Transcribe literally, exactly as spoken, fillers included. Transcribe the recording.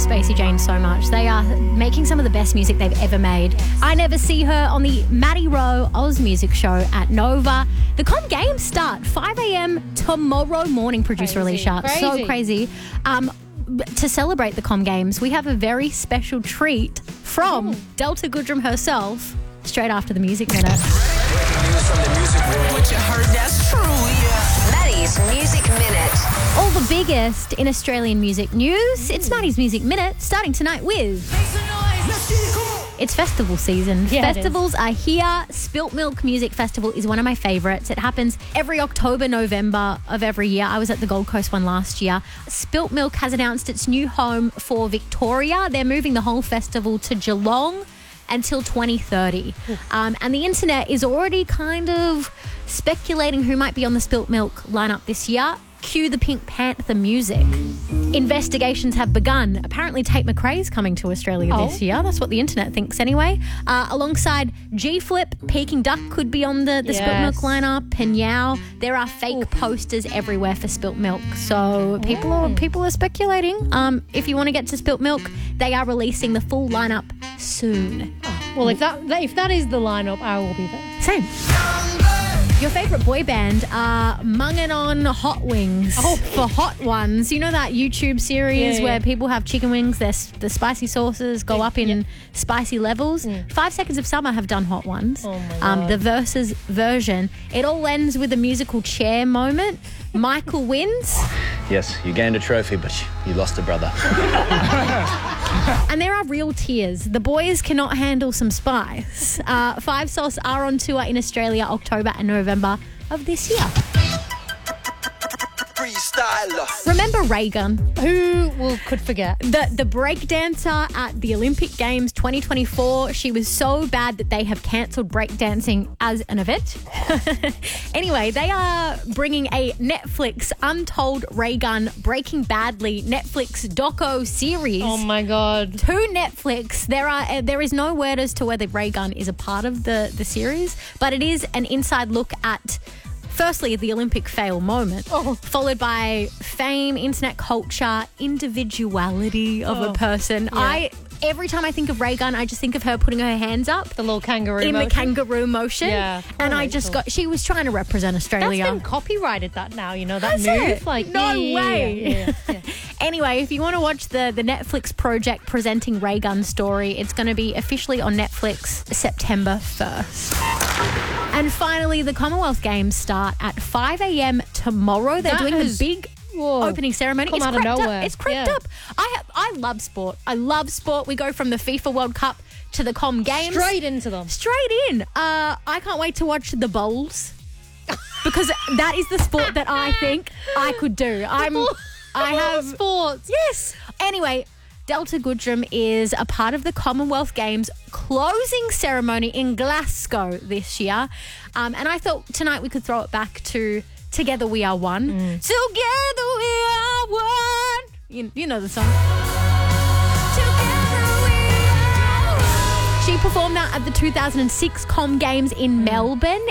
Spacey Jane so much. They are making some of the best music they've ever made. I never see her on the Maddie Rowe Oz Music Show at Nova. The Com Games start five a.m. tomorrow morning, producer Crazy. Alicia. Crazy. So crazy. Um, to celebrate the Com Games, we have a very special treat from Ooh. Delta Goodrem herself straight after the Music Minute. What you heard, that's true, yeah. Maddie's Music Minute. All the biggest in Australian music news. It's Maddie's Music Minute, starting tonight with... It's festival season. Yeah, it Festivals are here. Spilt Milk Music Festival is one of my favourites. It happens every October, November of every year. I was at the Gold Coast one last year. Spilt Milk has announced its new home for Victoria. They're moving the whole festival to Geelong until twenty thirty. Um, and the internet is already kind of speculating who might be on the Spilt Milk lineup this year. Cue the Pink Panther music. Investigations have begun. Apparently Tate McRae's coming to Australia Oh. this year. That's what the internet thinks anyway. Uh, alongside G-Flip, Peking Duck could be on the, the Spilt Milk Yes. lineup. Penyao. There are fake posters everywhere for Spilt Milk. So people are people are speculating. Um, if you want to get to Spilt Milk, they are releasing the full lineup soon. Well, if that, that if that is the lineup, I will be there. Same. Your favourite boy band are Mungin' on Hot Wings Oh. for Hot Ones. You know that YouTube series Yeah, yeah. where people have chicken wings, their, the spicy sauces go up in Yeah. spicy levels? Five Seconds of Summer have done Hot Ones. Oh my Um, God. the Versus version. It all ends with a musical chair moment. Michael wins. Yes, you gained a trophy, but you lost a brother. And there are real tears. The boys cannot handle some spice. Uh, Five Sauce are on tour in Australia, October and November of this year. Freestyler. Remember Reagan, Who will could forget? the the breakdancer at the Olympic Games twenty twenty-four? She was so bad that they have cancelled breakdancing as an event. Anyway, they are bringing a Netflix Untold Reagan Breaking Badly Netflix doco series. Oh my God. To Netflix. There are uh, there is no word as to whether Reagan is a part of the, the series, but it is an inside look at, firstly, the Olympic fail moment, Oh. followed by fame, internet culture, individuality of a Oh. person. Yeah. I every time I think of Reagan, I just think of her putting her hands up The little kangaroo in motion. the kangaroo motion. Yeah. And Oh, I just Rachel. got, she was trying to represent That's Australia. been copyrighted, that now, you know, that Has move. it? Like, No yeah, yeah, way. Yeah, yeah, yeah, yeah. Anyway, if you want to watch the, the Netflix project presenting Reagan's story, it's going to be officially on Netflix September first. And finally, the Commonwealth Games start at five a.m. tomorrow. They're That doing has- the big Whoa. opening ceremony. Come it's out of crept nowhere. Up. It's crept Yeah. up. I have, I love sport. I love sport. We go from the FIFA World Cup to the Com Games. Straight into them. Straight in. Uh, I can't wait to watch the bowls because that is the sport that I think I could do. I'm. I have sports. Yes. Anyway, Delta Goodrem is a part of the Commonwealth Games closing ceremony in Glasgow this year. Um, and I thought tonight we could throw it back to Together We Are One. Together we are one. You, you know the song. Together we are one. She performed that at the two thousand six Com Games in Melbourne.